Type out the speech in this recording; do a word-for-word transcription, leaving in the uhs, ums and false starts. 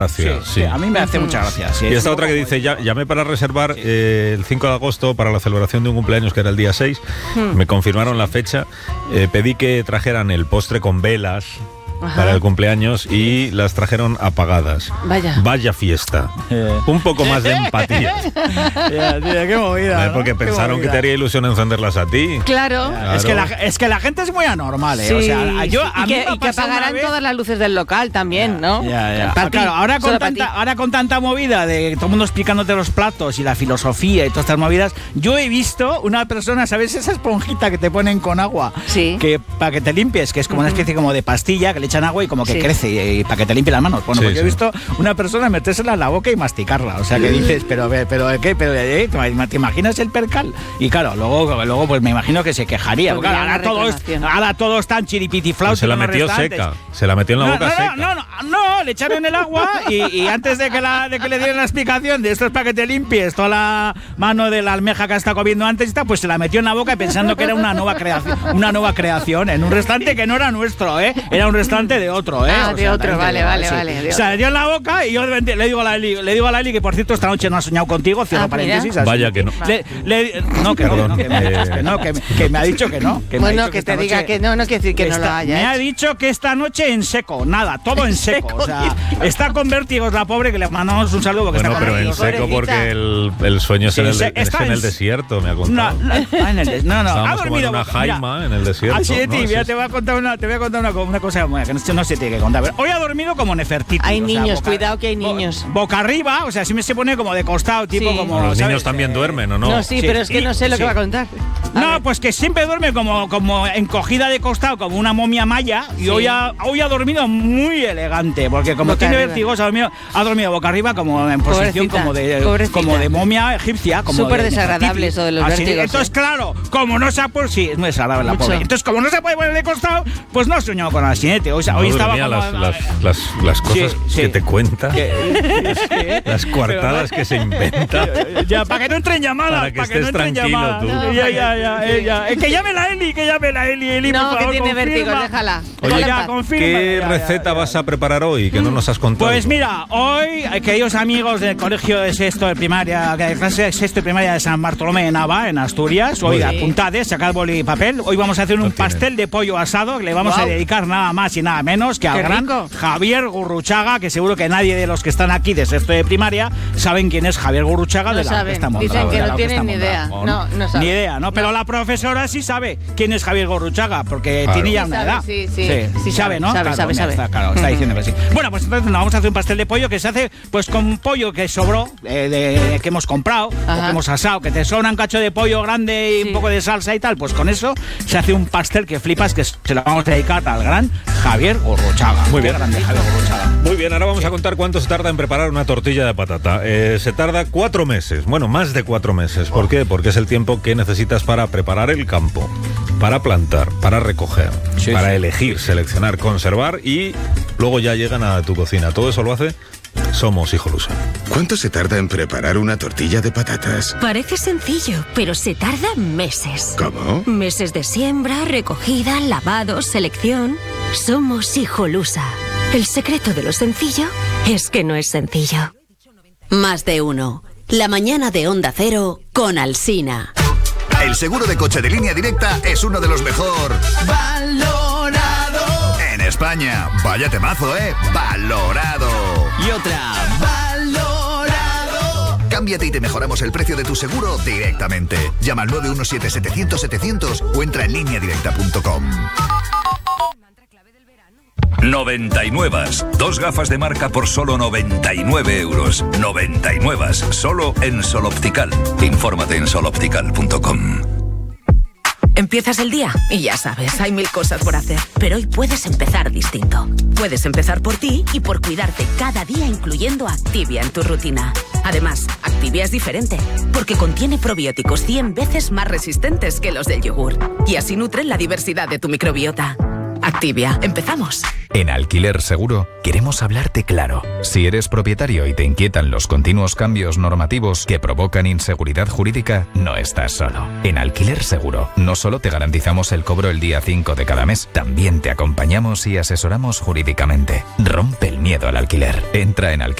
Gracias, sí, sí. A mí me hace mucha gracia. Sí, y esta otra que dice, ya, llamé para reservar sí. eh, el cinco de agosto para la celebración de un cumpleaños que era el día seis, hmm. me confirmaron la fecha, eh, pedí que trajeran el postre con velas. Ajá. Para el cumpleaños y las trajeron apagadas. Vaya. Vaya fiesta. Eh. Un poco más de empatía. Ya, tío, qué movida. ¿no? Porque pensaron movida. que te haría ilusión encenderlas a ti. Claro. claro. Es, que la, es que la gente es muy anormal, ¿eh? Sí, o sea, yo, sí. a y, mí que, y que apagarán vez... todas las luces del local también, ya, ¿no? Ya, ya. Ah, claro, ahora con, tanta, ahora con tanta movida de todo el mundo explicándote los platos y la filosofía y todas estas movidas, yo he visto una persona, ¿sabes? Esa esponjita que te ponen con agua. Sí. Que para que te limpies, que es como uh-huh. una especie como de pastilla que le echan agua y como que sí. crece. Y, y para que te limpie las manos. Bueno, sí, pues yo sí. he visto una persona metérsela en la boca y masticarla. O sea, que dices, pero pero ¿qué? Pero ¿eh? ¿Te imaginas el percal? Y claro, luego luego pues me imagino que se quejaría. Porque claro, ahora todos ahora todos están chiripitiflaus. Se la metió seca. Se la metió en la no, boca no, seca. No, no, no, no, le echaron el agua y, y antes de que la de que le dieran la explicación de esto es para que te limpies toda la mano de la almeja que has estado comiendo antes y está, pues se la metió en la boca pensando que era una nueva creación, una nueva creación en un restaurante que no era nuestro, ¿eh? Era un restaurante de otro, ¿eh? Ah, de sea, otro, vale, vale, sí. vale. O sea, le dio en la boca y yo le digo a la Eli, le digo a la Eli que por cierto esta noche no ha soñado contigo, cierro ah, paréntesis. Así. Vaya que no. Le, le, no, que no, no, que, me, que, no que, que me ha dicho que no. Que bueno, que, que te diga que no, no quiere decir que esta, no lo haya Me hecho. ha dicho que esta noche en seco, nada, todo en seco. O sea, está con vértigos la pobre, que le mandamos un saludo. Bueno, está pero en seco porque el, el sueño es, sí, en, el, de, es en, en el desierto, me ha contado. No, no, no, no ha dormido. En una jaima mira, en el desierto. Así de no, ti, mira, es... te voy a contar una, te voy a contar una, una cosa que no, no se tiene que contar. Hoy ha dormido como Nefertiti. Hay niños, sea, boca, cuidado que hay niños. Bo, boca arriba, o sea, si me se pone como de costado, tipo sí. como. No, los ¿sabes? niños también duermen, ¿o no? No, sí, sí. pero es que y, no sé lo sí. que va a contar. A no, ver. pues que siempre duerme como, como encogida de costado, como una momia maya. Y sí. hoy, ha, hoy ha dormido muy elegante, porque como boca tiene vértigos, ha dormido, ha dormido boca arriba, como en posición como de, como de momia egipcia. Súper de desagradable eso de los Así, vértigos. Entonces, ¿eh? claro, como no se ha puesto. Sí, es muy desagradable la pobre. Entonces, como no se puede poner de costado, pues no ha soñado con la sinete. Hoy, no, hoy estaba como. Las, las, las, las cosas sí, sí. que te cuenta. ¿Qué? Las coartadas pero, que se inventa. Ya, ya, para que no entren llamadas. Para que para estés que no tranquilo llamadas. tú. No, ya, ya, ya, ya, ya. Eh, que llame la Eli, que llame la Eli. Eli no, por favor, que tiene confirma. vértigos, déjala. Oye, déjala ya, confirma. ¿Qué ya, receta ya, ya. vas a preparar hoy que no nos has contado? Pues mira, hoy, queridos amigos del colegio de sexto de primaria, de clase de sexto de primaria de San Bartolomé de Nava, en Asturias, hoy sí. apuntades, sacad boli y papel. Hoy vamos a hacer un no pastel tienen. de pollo asado que le vamos wow. a dedicar nada más y nada menos que al gran Javier Gurruchaga, que seguro que nadie de los que están aquí de sexto de primaria saben quién es Javier Gurruchaga. No de la saben, orquesta dicen que no tienen ni idea. No, no, no saben. Ni idea, ¿no? Pero no. la profesora sí sabe quién es Javier Gurruchaga, porque claro. tiene ya una sabe, edad. Sí, sí, sí, sí sabe, ¿no? Sabe, claro, sabe, sabe. Está, claro, está diciendo que sí. Bueno, pues entonces nos vamos a hacer un pastel de pollo que se hace pues con pollo que sobró, eh, de, que hemos comprado, Ajá. o que hemos asado, que te sobra un cacho de pollo grande y sí. un poco de salsa y tal, pues con eso se hace un pastel que flipas, que se lo vamos a dedicar al gran Javier Gurruchaga. Muy bien. Grande Javier Gurruchaga. Muy bien, ahora vamos a contar cuánto se tarda en preparar una tortilla de patata. Eh, se tarda cuatro meses, bueno, más de cuatro meses. ¿Por qué? Porque es el tiempo que necesitas para preparar el campo, para plantar, para recoger, sí, para sí. elegir, seleccionar, conservar y luego ya llegan a tu cocina. Todo eso lo hace Somos Hijolusa. ¿Cuánto se tarda en preparar una tortilla de patatas? Parece sencillo, pero se tarda meses. ¿Cómo? Meses de siembra, recogida, lavado, selección. Somos Hijolusa. El secreto de lo sencillo es que no es sencillo. Más de uno. La mañana de Onda Cero con Alsina. El seguro de coche de Línea Directa es uno de los mejor valorado en España. Vaya temazo, ¿eh? Valorado. Y otra, valorado. Cámbiate y te mejoramos el precio de tu seguro directamente. Llama al nueve uno siete, setecientos, setecientos o entra en línea directa punto com. noventa y nueve. Dos gafas de marca por solo noventa y nueve euros. noventa y nueve. Solo en Sol Optical. Infórmate en sol optical punto com. Empiezas el día y ya sabes, hay mil cosas por hacer. Pero hoy puedes empezar distinto. Puedes empezar por ti y por cuidarte cada día, incluyendo Activia en tu rutina. Además, Activia es diferente, porque contiene probióticos cien veces más resistentes que los del yogur. Y así nutren la diversidad de tu microbiota. Activia, empezamos. En Alquiler Seguro queremos hablarte claro. Si eres propietario y te inquietan los continuos cambios normativos que provocan inseguridad jurídica, no estás solo. En Alquiler Seguro no solo te garantizamos el cobro el día cinco de cada mes, también te acompañamos y asesoramos jurídicamente. Rompe el miedo al alquiler. Entra en alquiler